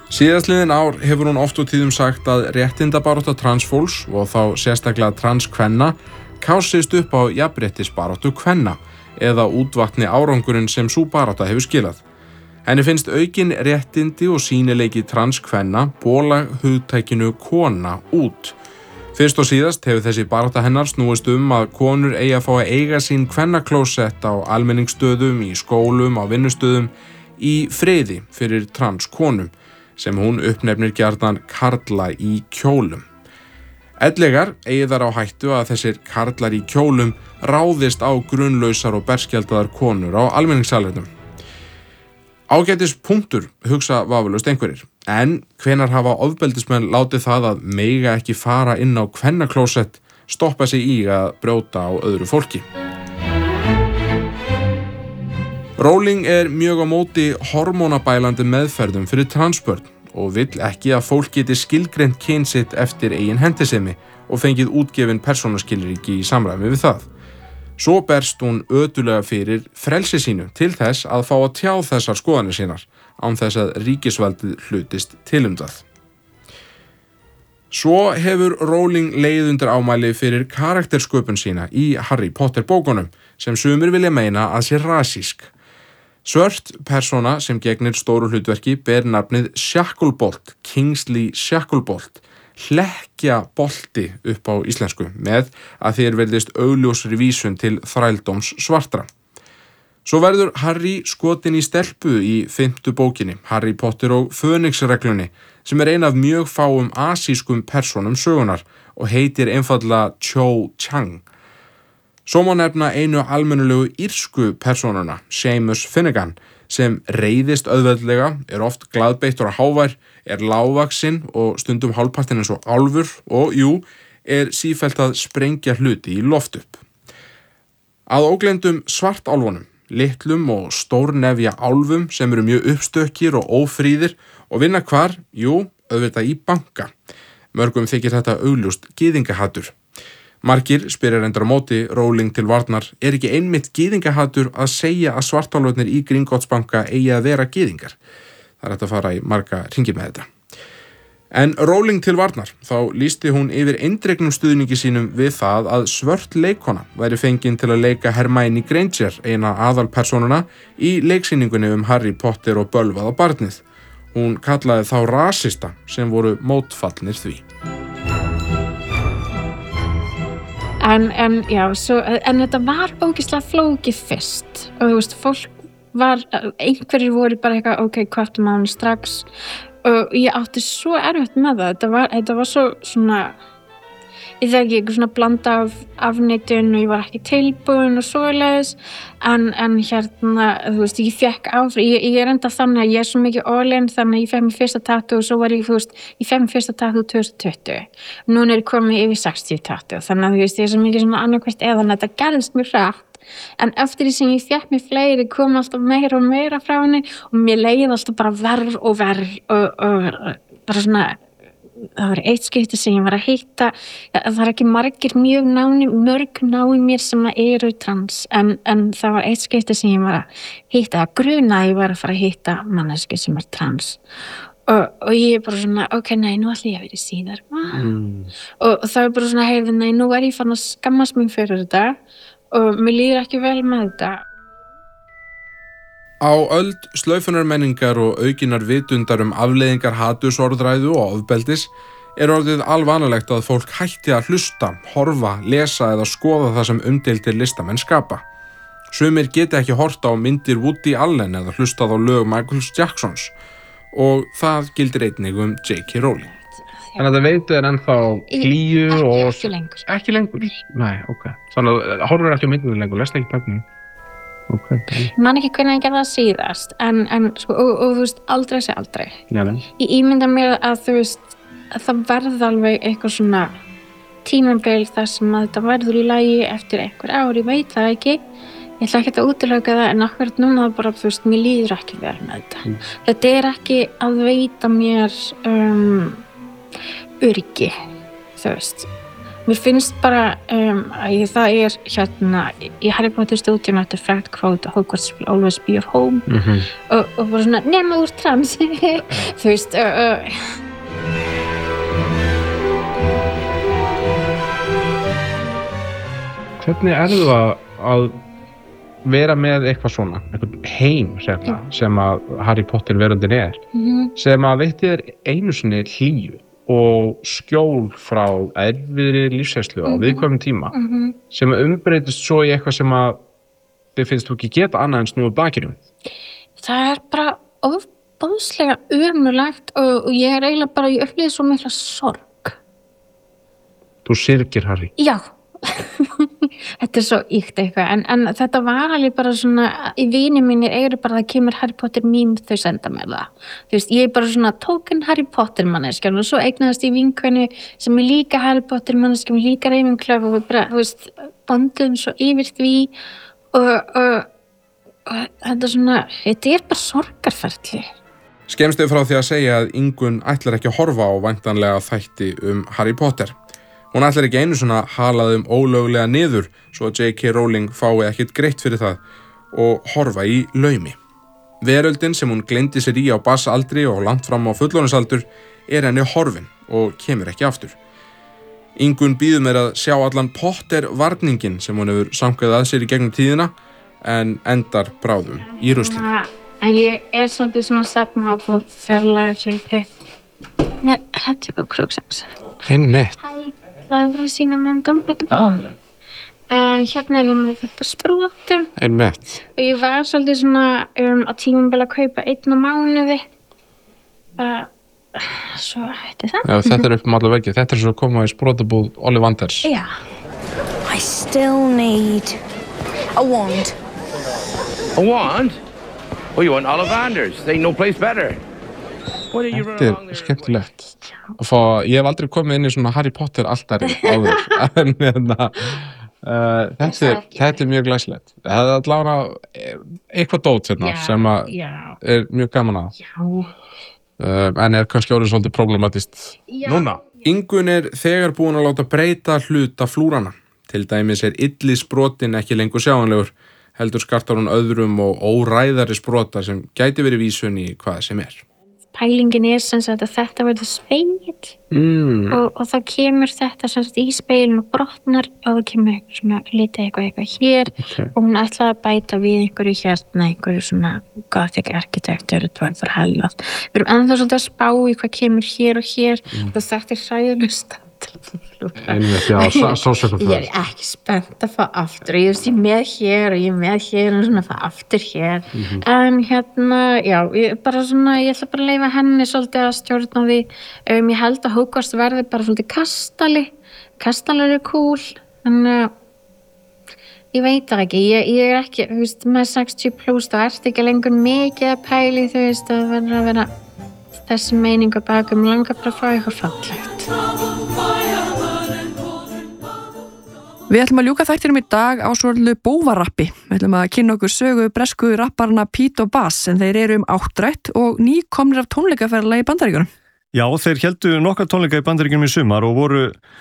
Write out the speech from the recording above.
Síðastliðin ár hefur hún oft og tíðum sagt að réttindabarátta transfólks og þá sérstaklega transkvenna kásist upp á jafnréttisbaráttu kvenna eða útvatni árangurinn sem sú barátta hefur skilað. Henni finnst aukin réttindi og sýnileiki transkvenna bola hugtækinu kona út. Fyrst og síðast hefur þessi barátta hennar snúist að konur eigi að fá að eiga sín kvennaklósett á almenningsstöðum, í skólum, á vinnustöðum, í friði fyrir transkonum, sem hún uppnefnir gjarnan karla í kjólum. Ellegar eigi þar á hættu að þessir karlar í kjólum ráðist á grunnlausar og berskjaldaðar konur á almenningssalernum. Ágætis punktur, hugsa vafalaust einhverjir, en hvenær hafa ofbeldismenn látið það að mega ekki fara inn á kvennaklósett stoppa sig í að brjóta á öðru fólki. Rowling mjög á móti hormónabælandi meðferðum fyrir transbörn og vill ekki að fólk geti skilgreint kyn sitt eftir eigin hentisemi og fengið útgefin persónuskilríki í samræmi við það. Svo berst hún ötulega fyrir frelsi sínu til þess að fá að tjá þessar skoðanir sínar án þess að ríkisvaldið hlutist til það. Svo hefur Rowling legið undir ámæli fyrir karaktersköpun sína í Harry Potter bókunum sem sumir vilja meina að sé rasísk. Svört persóna sem gegnir stóru hlutverki ber nafnið Shacklebolt, Kingsley Shacklebolt, hlekkjabolti upp á íslensku, með að þér verðist augljósri vísun til þrældóms svartra. Svo verður Harry skotin í stelpu í 5. bókinni, Harry Potter og Fönixreglunni, sem ein af mjög fáum asískum persónum sögunar og heitir einfaldlega Cho Chang. Svo má nefna einu almennulegu írsku persónuna, Seamus Finnegan, sem reiðist auðveldlega, oft glaðbeittur og hávær, lágvaxinn og stundum hálfpartinn eins og álfur og, sífellt að sprengja hluti í loft upp. Að ógleyndum svartálfunum, litlum og stórnefja álfum sem mjög uppstökkir og ófríðir og vinna hvar, auðvitað í banka. Mörgum þykir þetta augljóst gyðingahatur. Margir spyrja reyndar á móti Rowling til varnar, ekki einmitt gyðingahatur að segja að svartálfarnir í Gringottsbanka eigi að vera gyðingar? Það hægt að fara í marga hringi með þetta. En Rowling til varnar, þá lýsti hún yfir eindregnum stuðningi sínum við það að svört leikkona væri fengin til að leika Hermione Granger, eina aðalpersónuna, í leiksýningunni Harry Potter og bölvaða barnið. Hún kallaði þá rasista sem voru mótfallnir því. En þetta var ógeðslega flókið fyrst og þú veist, einhverjir voru bara eitthvað, ok, hvort mánu strax og ég átti svo erfitt með það, þetta var svo svona, ég þekki eitthvað svona blanda af afneitun og ég var ekki tilbúin og svoleiðis, en þú veist, ég fekk áfram, ég enda þannig að ég svo mikið all-in, þannig að ég fekk mér fyrsta tattoo og svo var ég fekk mér fyrsta tattoo 2020. Núna ég komið yfir 60 tattoo, þannig að þú veist, ég svo mikið svona annarkvæmt eða þetta gerðist mjög hratt, en eftir því sem ég fekk mér fleiri kom alltaf meira og meira frá henni og mér leið alltaf bara verð og bara svona. Það var eitt skipti sem ég var að hitta, það var ekki mörg náin mér sem eru trans, en það var eitt skipti sem ég var að hitta, að gruna að ég var að fara að hitta manneski sem trans og ég bara svona, ok, nei, nú ætla ég að vera síðar og það var bara svona, heyrðu, nei, nú ég farin að skammast mig fyrir þetta og mér líður ekki vel með þetta. Á öld slaufunarmenningar og aukinar vitundar afleiðingar hatursorðræðu og ofbeldis orðið alvanalegt að fólk hætti að hlusta, horfa, lesa eða skoða það sem umdeildir listamenn skapa. Sumir geta ekki horft á myndir Woody Allen eða hlustað á lög Michael Jacksons og það gildir einnig J.K. Rowling. Þannig að það veitu ennþá hlýju og... Ekki lengur. Ekki lengur? Nei, ok. Þannig að horfur ekki á myndinu lengur, lest ekki bæknum. Okay. Ég man ekki hvernig ég gerði það síðast en sko, og þú veist, aldrei sé aldrei. Ég ímynda mér að þú veist að það verði alveg eitthvað svona tímabil þar sem að þetta verður í lagi eftir einhver ár, ég veit það ekki, ég ætla ekki að útiloka það en akkurat núna bara, þú veist, mér líður ekki vel með þetta. Þetta ekki að veita mér öryggi, þú veist, mér finnst bara að það hérna í Harry Potter stúdíunum þetta frægt quote Hogwarts will always be your home og bara svona nema úr trans þú veist Hvernig það að vera með eitthvað svona, einhvern heim sem að Harry Potter veröldin sem að veitti þér einu sinni hlýju og skjól frá erfiðri lífsreynslu á viðkvæmum tíma sem umbreytist svo í eitthvað sem að þið finnst þú ekki geta annað en snúið bakinu? Það bara ofboðslega ömurlegt og ég eiginlega bara, ég upplifði svo mikla sorg. Þú syrgir Harry? Já. Þetta svo ýkt eitthvað en þetta var alveg bara svona í vini mínir bara það kemur Harry Potter mím þau senda mér það þú veist, ég bara svona tóken Harry Potter manneskja og svo eignaðist ég vinkonu sem líka Harry Potter manneskja og líka Ravenclaw og við bara, þú veist, bondum svo yfir því og þetta svona, þetta bara sorgarferli. Skemmst frá því að segja að Ingunn ætlar ekki að horfa á væntanlega þætti Harry Potter. Hún ætlar ekki einu svona halaðum ólöglega niður svo að J.K. Rowling fái ekkert greitt fyrir það og horfa í laumi. Veröldin sem hún gleymdi sér í á barnsaldri og langt fram á fullorðinsaldur henni horfin og kemur ekki aftur. Ingunn býður mér að sjá allan Potter-varningin sem hún hefur samkvæðið að sér í gegnum tíðina en endar bráðum í rusli. En ég svolítið svona stefna á að fjarlæga sér þitt. Nei, þetta bara krúksens. Einmitt. Það var að sína með dömböldum. Hérna ég með þetta sprútum. Einmitt. Og ég var svolítið svona á tímabili að kaupa 1 á mánuði. Svo hætti það. Já, þetta upp allar veggi. Þetta svo koma í sprótabúð Ollivanders. Já. I still need a wand. A wand? Well, you want Ollivanders. There ain't no place better. Þetta skemmtilegt að fá, ég hef aldrei komið inn í svona Harry Potter altari áður en þetta mjög glæsilegt. Það allavega eitthvað dót sem að mjög gaman að en kannski orðið svolítið problematist núna. Ingunn þegar búin að láta breyta hluta flúrana. Til dæmis illi sprotin ekki lengur sjáanlegur, heldur skartar hún öðrum og óræðari sprota sem gæti verið vísun í hvað sem Pælingin sem sagt að þetta verður spegill og það kemur þetta sem sagt í speilin og brotnar og það kemur svona lítið eitthvað hér og hún ætlaði að bæta við einhverju hérna, einhverju svona gothic architecture, þetta var helvað. Við erum ennþá svolítið að spá í hvað kemur hér og hér og þetta hræðilust. Einmitt, já, sásökum Ég ekki spennt að fá aftur og ég með hér og ég með hér og svona fá aftur hér en hérna, já, ég ætla bara að leyfa henni svolítið að stjórna því ég held að Hogwarts verði bara svolítið kastalar cool en ég veit það ekki, ég ekki þú veist, með 60 plus þá ertu ekki lengur mikið að pæli þú veist, það verður að vera þessi meiningu bakum langar bara að fá eitthvað fallegt. Við ætlum að ljúka þættinum í dag á svolítið bóvarappi. Við ætlum að kynna okkur sögu bresku rapparana Pete og Bass en þeir eru áttrætt og nýkomnir af tónleikaferðalagi í Bandaríkjunum. Já, þeir héldu nokkra tónleika í Bandaríkjunum í sumar og voru